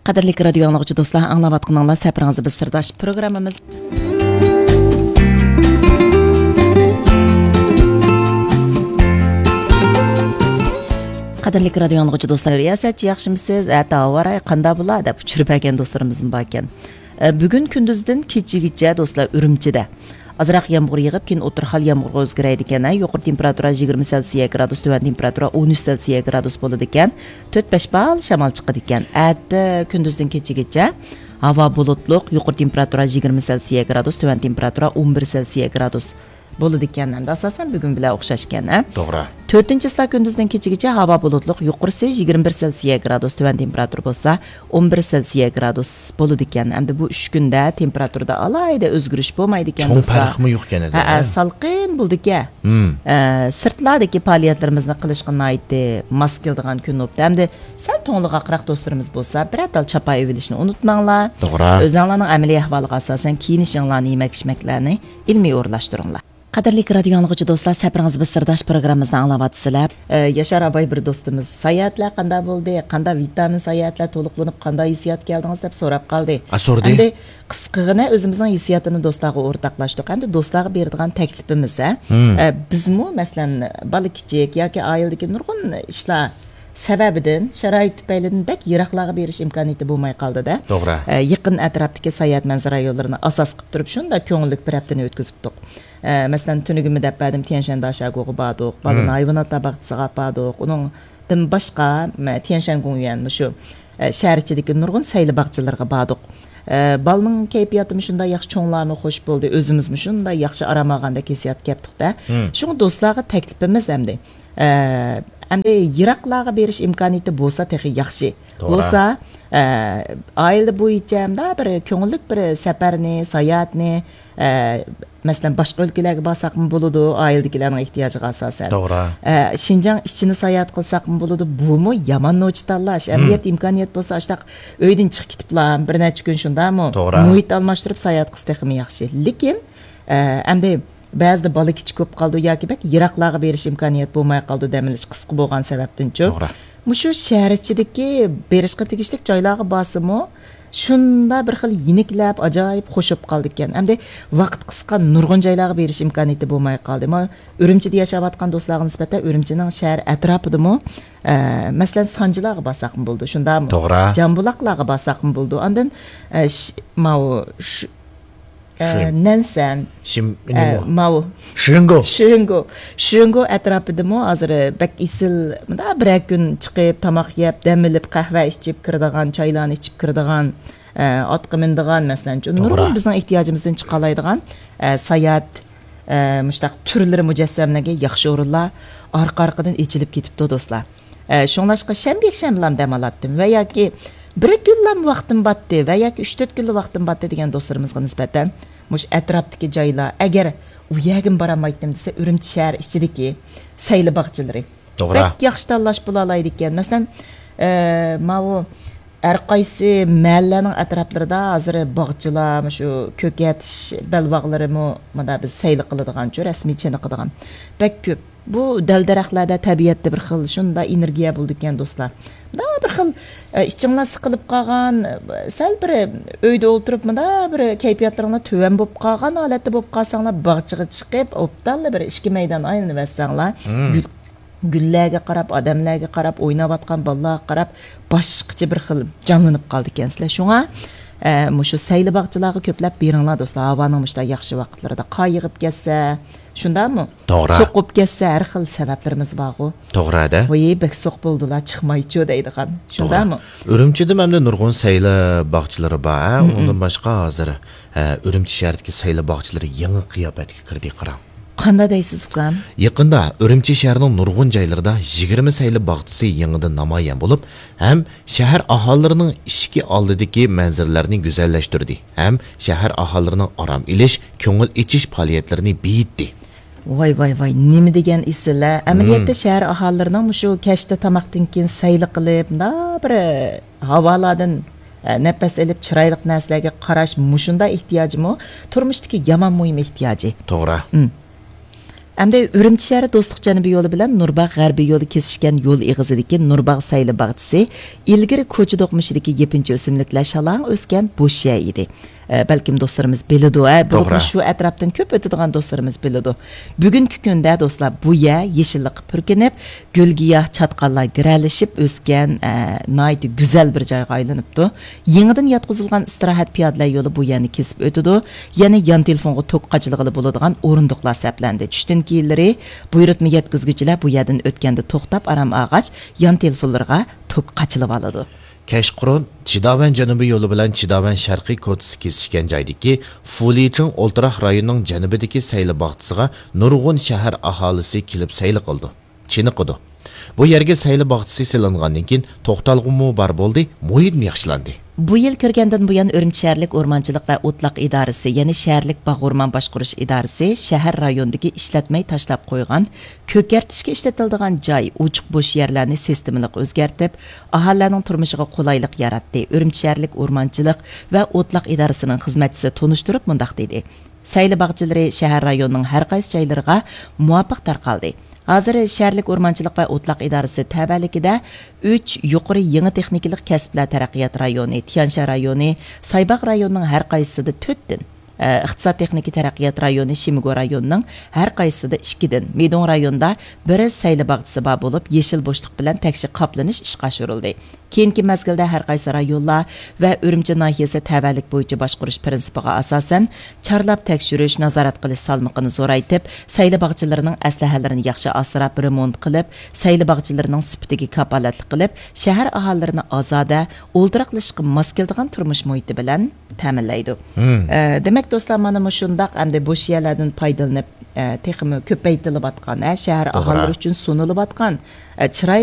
Qadirlik radio anlıqçı dostlar, anlavatqınlarla səpirinizi biz sırdaş programımız. Qadirlik radio anlıqçı dostlar, riyasətçi yaxşımısınız? Ata avaray qanda bula deb uçurib gələn dostlarımızın bakən. Bugün gündüzdən keçigiçə dostlar Ürümçidə azraq yağmur yağıb, keyin o'tirxal yağmurga o'zgaraydi ekan. Yuqori temperatura 20 Selsiya gradus, tuvan temperatura 13 Selsiya gradus bo'ladi ekan. 4-5 bal shamol chiqadi ekan. Atda kunduzdan kechigacha havo bulutliq, yuqori temperatura 20 Selsiya gradus, tuvan temperatura 11 Selsiya gradus bo'ladi ekan. Endi asosan bugun bilan o'xshash ekan. To'g'ri. 4-chi kunduzdan kechigacha havo bulutliq, yuqorisi 21 Selsiya gradus, tuvan temperatura bo'lsa 11 Selsiya gradus bo'ladi ekan. Endi bu 3 kunda temperaturada alayda o'zgarish bo'lmaydi ekan do'stlar. Cho'ng farqmi yo'q ekan edi. Salqin bo'ldi-ku. Sirtlardagi faoliyatlarimizni qilishga aytdi, mos keladigan kun o'tdi. Endi sal to'nglig'aqroq do'stlarimiz bo'lsa, bir atal chapay olishni unutmanglar. To'g'ri. O'zingizlarning amaliy ahvoliga asosan kiyinishinglarni, yemak-ichmaklarni ilmiy o'rlashtiringlar. Qadirlik radio anlıqçı dostlar, səpiriniz biz sirdaş programımızda anlavatısılar. Yaşar abay bir dostumuz, sayatlar qanda bo'ldi, qanda vitamin sayatlar to'liqlanib, qanda hissiyat keldiniz deb so'rab qoldi. Sordi. Endi qisqagina o'zimizning hissiyatini do'stlarga o'rtoqlashdik. Endi do'stlarga beradigan taklifimiz, bizmi masalan bola kichik yoki oiladagi nurg'un ishlar sababidan, sharoit tufaylidan bak yiroqlarga berish imkoniyati bo'lmay qoldi-da. To'g'ri. Yaqin atrofdagi sayat manzara yo'llarini asos qilib turib, shunda ko'ngillik bir haftani o'tkazibdik. Masalan, tunugimi deb berdim, Tianshan Dashago'ga bordik, balani hayvonotlar bog'chasiga bordik. Uningdan boshqa Tianshan Gongyan shu shahar ichidagi nurg'un sayli bog'chalarga bordik. Balning kayfiyatimi shunday yaxshi, cho'nglarni xush bo'ldi, o'zimizmi shunday yaxshi aram olganda hissiyat kelibdik-da. Shuni do'stlarga taklifimiz endi. Endi yiroqlarga berish imkoniyati bo'lsa, texi yaxshi. Bo'lsa, oila bo'yicha hamda bir ko'ngillik bir safarni, sayohatni, masalan, boshqa o'lkalarga borsaqmi bo'ladi, oiladagilarning ehtiyojiga asosan. To'g'ri. Shinjang ichini sayohat qilsaqmi bo'ladi, bumi yomon noch tanlash. Amniyat imkoniyat bo'lsa, ashtaq uydan chiqib ketiblar, bir necha kun shundami? Muhit almashtirib sayohat qilsa texmi yaxshi. Lekin endi ba'zida bola kichik ko'p qoldi yoki bak yiroqlarga berish imkoniyat bo'lmay qoldi demilish qisqa bo'lgan sababdan-chi. Mushu shahar ichidagi berishga tegishli joylarga borsimi, shunda bir xil yeniklab, ajoyib xo'shib qoldi ekan. Endi vaqt qisqa nurg'un joylarga berish imkoniyati bo'lmay qoldi. Urumchida yashayotgan do'stlarga nisbatan Urumchining shahar atrofidami, masalan, Sanjilarga borsaqmi bo'ldi, shundami? To'g'ri. Jambuloqlarga borsaqmi bo'ldi. Ondan Nansan, Shiringo atrofidami hozir bak isil, bir kun chiqib, tomoq yeb, damilib, qahva ichib kiradigan, choylarni ichib kiradigan, otga mindigan masalan, nurg'un bizning ehtiyojimizdan chiqalaydigan sayat mushtaq turlari mujassamlarga yaxshi o'rinlar orqa-orqadan ichilib ketibdi do'stlar. Shunlashqa shanba-shanbalar dam olatdim va yoki bir kunlam vaqtim batdi va yoki 3-4 kunlik vaqtim batdi degan do'stlarimizga nisbatan mush atrofdagi joylar, agar u yerga boramaydim desa, Urumchi shahar ichidagi sayli bog'chalari bak yaxshi tanlash bo'la oladi ekan. Masalan, mana har qaysi mahallaning atroflarida hozir bog'chalar, shu ko'katish balbog'larimi mana biz sayli qiladigan, rasmiy chiniqadigan bak ko'p. Bu dal-daraxtlarda tabiatda bir xil shunda energiya bo'ldi ekan do'stlar. Bir xil ichinglar siqilib qolgan, sal bir uyda o'tirib, bir kayfiyatlaringlar tuvan bo'lib qolgan holatda bo'lib qolsanglar, bog'chaga chiqib, optalla bir ishki maydon aylanib olsanglar, gullarga qarab, odamlarga qarab, o'ynayotgan bolalarga qarab, boshqacha bir xil jonlanib qoldi ekansizlar. Shunga mushu sayli bog'chalarga ko'plab beringlar do'stlar. Havoning mushta yaxshi vaqtlarida qayg'ib kelsa, shundami? To'g'ri. So'qib kelsa, har xil sabablarimiz bor-ku. To'g'ri-da. Voy, bek so'q bo'ldilar, chiqmaychi deydigan. Shundami? Urumchida hamda nurg'un sayli bog'chalari bor. Undan boshqa hozir Urumchi shahridagi sayli bog'chalari yangi qiyofatga kirdi, qarang. Qanday deysiz ukam? Yaqinda Urumchi shahrining nurg'un joylarida 20 sayli bog'chasi yangidan namoyon bo'lib, ham shahar aholilarining ishki oldidagi manzaralarini go'zallashtirdi, ham shahar aholilarining orom ilish, ko'ngil ichish faoliyatlarini biyitdi. Voy, nima degan islar? Amaliyotda shahar aholilarining shu kashta tamoqdan keyin sayli qilib, bir havolardan nafas olib chiroyli narsalarga qarash mushunda ehtiyojimi? Turmushdagi yomon muhim ehtiyoji. To'g'ri. Әмді Үрімчі шәрі достық жаныбы yolu bilan Nurbağ G'arbiy yo'li kesishgan yo'l eg'izidagi Nurbağ sayli bag'chisi ilgari ko'cha do'qmishidagi yepinchi o'simliklar shalang o'sgan bo'sh yer edi. Balkim do'stlarimiz biladi, bu shu atrofdan ko'p o'tadigan do'stlarimiz biladi. Bugungi kunda do'stlar bu yer yeshillik purkinib, gul-giyoh chatqonlar giralishib o'sgan nihoyat go'zal bir joyga aylanibdi. Yangidan yotqizilgan istirohat piyodalar yo'li bu yerni kesib o'tadi. Yana yon telefonga tok qachilig'i bo'ladigan o'rindiqlar saplandi. Tushdan keyinlari buyurtma yetkazuvchilar bu yerdan o'tganda to'xtab aram ag'ach yon telefonlarga tok qachilib oladi. Kashqurun Chidavan janubiy yo'li bilan Chidavan sharqiy ko'chasi kesishgan joydagi Fuliching O'ltiraq rayonining janubidagi sayli bog'chisiga nurg'un shahar aholisi kelib sayli qildi. Chiniqdi. Bu yerga sayli bog'chisi silingandan keyin to'xtalg'umu bar bo'ldi, muhit yaxshilandi. Bu yil kirgandan buyon Urumchi shaharlik o'rmonchilik va o'tloq idorasi, ya'ni shaharlik bog' o'rmon boshqarish idorasi shahar rayonidagi ishlatmay tashlab qo'ygan, ko'kartishga ishlatiladigan joy, uchuq bo'sh yerlarni sistemalik o'zgartib, aholining turmushiga qulaylik yaratdi. Urumchi shaharlik o'rmonchilik va o'tloq idorasining xizmatchisi tunishtirib mundaq dedi. Sayli bog'chilari shahar rayonining har qaysi joylariga muvofiq tarqaldi. Hozir shaharlik o'rmonchilik va o'tloq idorasi tabalikida 3 yuqori yangi texnikalik kasblar taraqqiyot rayoni, Tiansha rayoni, Saybaq rayonining har qaysisida 4 din, iqtisod texniki taraqqiyot rayoni Shimigo rayonining har qaysisida 2 din, Medon rayonida biri sayli bog'chisi bor bo'lib, yeshil bo'shliq bilan takshi qoplanish ishga oshirildi. Keyingi mazgilda har qaysi rayonlar va Urumchi nahiyasi tavallik bo'yicha boshqarish prinsipiga asosan chorlab tekshirish, nazorat qilish salmoqini zo'raytib, sayli bog'chilarining aslahalarini yaxshi asrab remont qilib, sayli bog'chilarining sifatiga kapolatlik qilib, shahar aholilarini ozoda, o'ldiraqlashga mos keladigan turmush muhiti bilan ta'minlaydi. Demak do'stlar, mana shundaq hamda bo'sh yerlardan foydalanib, texmi ko'paytirilib atgan, shahar aholilari uchun sunilib atgan chiroyli